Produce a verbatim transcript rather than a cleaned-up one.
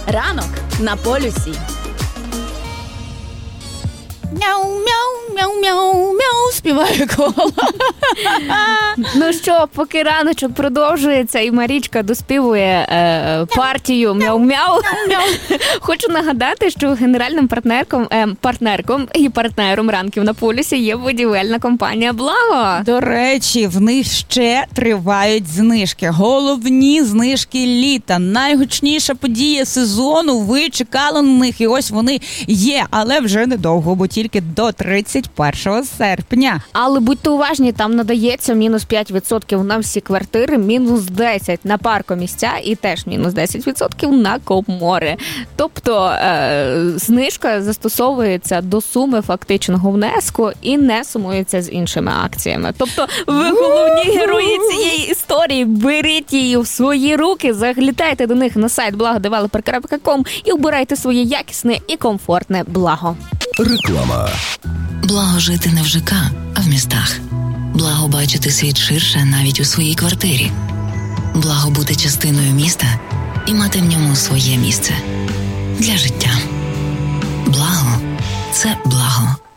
Ранок на полюсі. Мяу-мяу-мяу-мяу-мяу, співає кола. Ну що, поки раночок продовжується і Марічка доспівує е, партію мяу-мяу, хочу нагадати, що генеральним партнерком, е, партнерком і партнером ранків на полюсі є будівельна компанія «Благо». До речі, в них ще тривають знижки. Головні знижки літа. Найгучніша подія сезону. Ви чекали на них, і ось вони є. Але вже недовго, бо тільки до тридцять першого серпня. Але будьте уважні, там надається мінус п'ять відсотків на всі квартири, мінус десять відсотків на паркомісця і теж мінус десять відсотків на Коп-море. Тобто е, знижка застосовується до суми фактичного внеску і не сумується з іншими акціями. Тобто ви головні герої цієї історії, беріть її в свої руки, заглітайте до них на сайт благо девелопер крапка ком і обирайте своє якісне і комфортне благо. Реклама. Благо жити не в ЖК, а в містах. Благо бачити світ ширше навіть у своїй квартирі. Благо бути частиною міста і мати в ньому своє місце. Для життя. Благо – це благо.